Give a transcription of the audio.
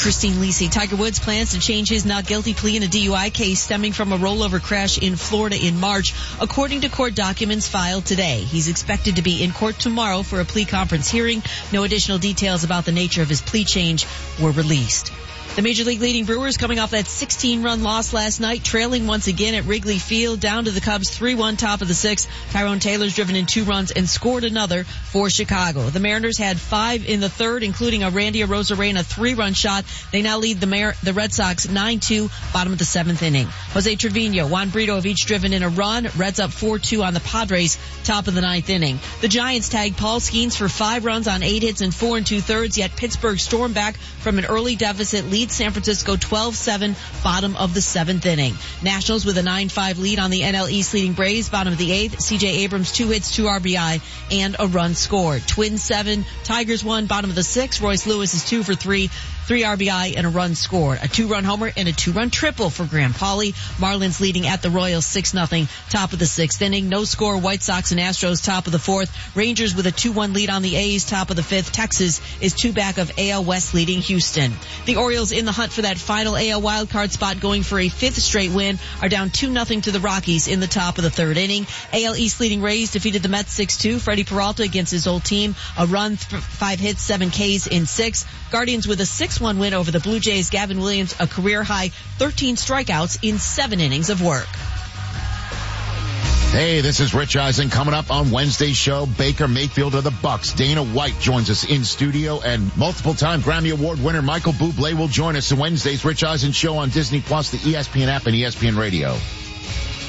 Christine Lisi. Tiger Woods plans to change his not guilty plea in a DUI case stemming from a rollover crash in Florida in March, according to court documents filed today. He's expected to be in court tomorrow for a plea conference hearing. No additional details about the nature of his plea change were released. The Major League leading Brewers coming off that 16-run loss last night, trailing once again at Wrigley Field, down to the Cubs 3-1 top of the sixth. Tyrone Taylor's driven in 2 runs and scored another for Chicago. The Mariners had 5 in the third, including a Randy Arozarena 3-run shot. They now lead the Red Sox 9-2, bottom of the 7th inning. Jose Trevino, Juan Brito have each driven in a run. Reds up 4-2 on the Padres, top of the 9th inning. The Giants tagged Paul Skeens for 5 runs on 8 hits and 4 2/3, yet Pittsburgh stormed back from an early deficit, lead San Francisco 12-7, bottom of the 7th inning. Nationals with a 9-5 lead on the NL East leading Braves, bottom of the 8th. C.J. Abrams 2 hits, 2 RBI, and a run scored. Twins 7, Tigers 1, bottom of the 6th. Royce Lewis is 2 for 3. 3 RBI and a run scored. A 2-run homer and a 2-run triple for Graham Pauley. Marlins leading at the Royals 6-0, top of the 6th inning. No score, White Sox and Astros top of the 4th. Rangers with a 2-1 lead on the A's, top of the 5th. Texas is 2 back of AL West leading Houston. The Orioles in the hunt for that final AL wildcard spot, going for a 5th straight win, are down 2-0 to the Rockies in the top of the 3rd inning. AL East leading Rays defeated the Mets 6-2. Freddie Peralta against his old team. A run, 5 hits, 7 Ks in 6. Guardians with a 6-1 win over the Blue Jays. Gavin Williams, a career-high 13 strikeouts in 7 innings of work. Hey, this is Rich Eisen. Coming up on Wednesday's show, Baker Mayfield of the Bucks. Dana White joins us in studio, and multiple-time Grammy Award winner Michael Bublé will join us in Wednesday's Rich Eisen show on Disney Plus, the ESPN app, and ESPN Radio.